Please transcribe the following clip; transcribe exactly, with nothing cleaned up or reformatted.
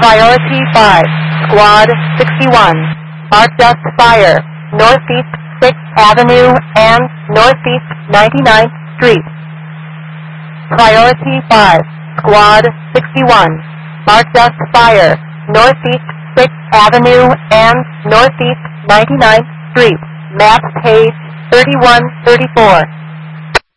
Priority five, Squad sixty-one, Arcdust Fire, Northeast sixth Avenue and Northeast ninety-ninth Street. Priority five, Squad sixty-one, Arcdust Fire, Northeast sixth Avenue and Northeast ninety-ninth Street. Map page thirty-one thirty-four.